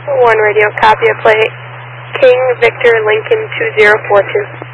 1 radio, copy a plate. King Victor Lincoln 2042.